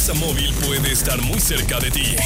Exa Móvil puede estar muy cerca de ti.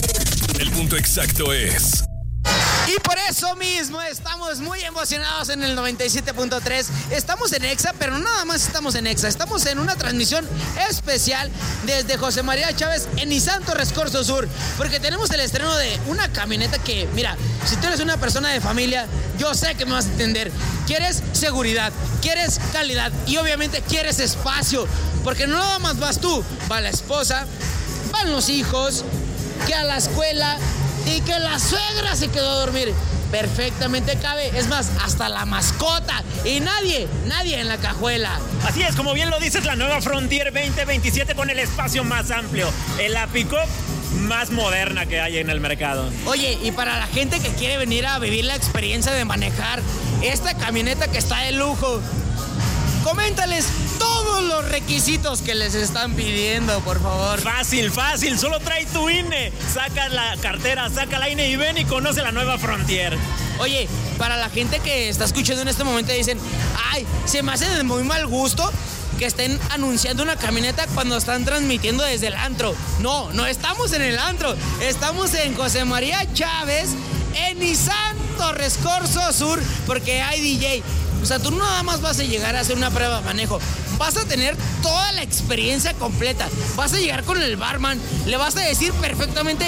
El punto exacto es... Y por eso mismo estamos muy emocionados en el 97.3. Estamos en Exa, pero no nada más estamos en Exa. Estamos en una transmisión especial desde José María Chávez en Nissan Torres Corso Sur. Porque tenemos el estreno de una camioneta que, mira, si tú eres una persona de familia, yo sé que me vas a entender. Quieres seguridad, quieres calidad y obviamente quieres espacio. Porque no nada más vas tú, va la esposa, van los hijos, que a la escuela... Y que la suegra se quedó a dormir. Perfectamente cabe. Es más, hasta la mascota. Y nadie en la cajuela. Así es, como bien lo dices, la nueva Frontier 2027 con el espacio más amplio. La pick-up más moderna que hay en el mercado. Oye, y para la gente que quiere venir a vivir la experiencia de manejar esta camioneta que está de lujo, coméntales todos los requisitos que les están pidiendo, por favor. Fácil, solo trae tu INE, saca la cartera, saca la INE y ven y conoce la nueva Frontier. Oye, para la gente que está escuchando en este momento y dicen, ay, se me hace de muy mal gusto que estén anunciando una camioneta cuando están transmitiendo desde el antro. No estamos en el antro, estamos en José María Chávez, en Nissan Torres Corso Sur, porque hay DJ. O sea, tú no nada más vas a llegar a hacer una prueba de manejo, vas a tener toda la experiencia completa. Vas a llegar con el barman, le vas a decir perfectamente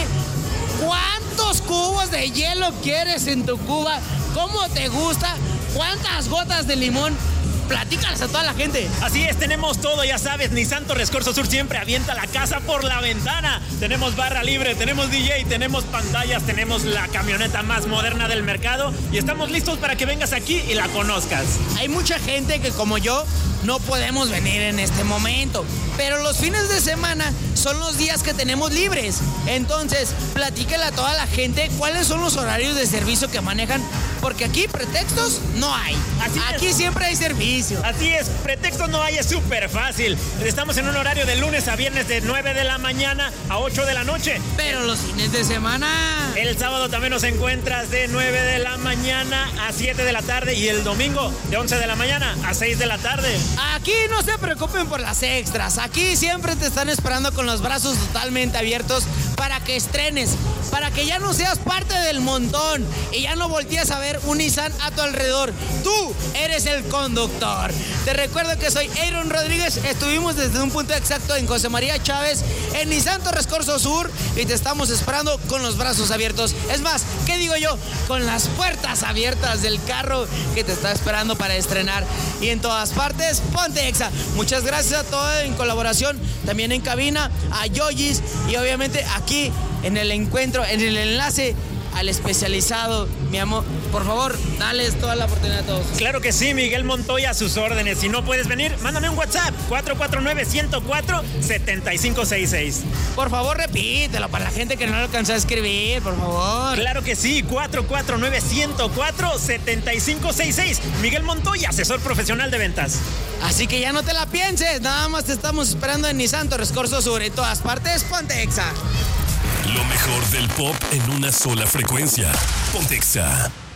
cuántos cubos de hielo quieres en tu cuba, cómo te gusta, cuántas gotas de limón. Platícalas a toda la gente. Así es, tenemos todo, ya sabes, Nissan Torres Corso Sur siempre avienta la casa por la ventana. Tenemos barra libre, tenemos DJ, tenemos pantallas, tenemos la camioneta más moderna del mercado y estamos listos para que vengas aquí y la conozcas. Hay mucha gente que como yo no podemos venir en este momento, pero los fines de semana son los días que tenemos libres. Entonces, platícale a toda la gente cuáles son los horarios de servicio que manejan, porque aquí pretextos no hay. Aquí siempre hay servicio. Así es, pretextos no hay, es súper fácil. Estamos en un horario de lunes a viernes de 9 de la mañana a 8 de la noche. Pero los fines de semana... El sábado también nos encuentras de 9 de la mañana a 7 de la tarde y el domingo de 11 de la mañana a 6 de la tarde. Aquí no se preocupen por las extras. Aquí siempre te están esperando con los brazos totalmente abiertos para que estrenes, para que ya no seas parte del montón y ya no voltees a ver un Nissan a tu alrededor. Tú eres el conductor. Te recuerdo que soy Aaron Rodríguez. Estuvimos desde un punto exacto en José María Chávez, en Nissan Torres Corso Sur, y te estamos esperando con los brazos abiertos. Es más, ¿qué digo yo? Con las puertas abiertas del carro que te está esperando para estrenar. Y en todas partes, ponte Exa. Muchas gracias a todos en colaboración, también en cabina, a Yoyis y obviamente aquí en el encuentro, en el enlace al especializado. Mi amor, por favor, dales toda la oportunidad a todos. Claro que sí, Miguel Montoya, a sus órdenes. Si no puedes venir, mándame un WhatsApp, 449-104-7566. Por favor, repítelo para la gente que no lo alcanzó a escribir, por favor. Claro que sí, 449-104-7566. Miguel Montoya, asesor profesional de ventas. Así que ya no te la pienses, nada más te estamos esperando en Nissan Torres Corso Sur. En todas partes, ponte Exa. Lo mejor del pop en una sola frecuencia. Ponte Exa.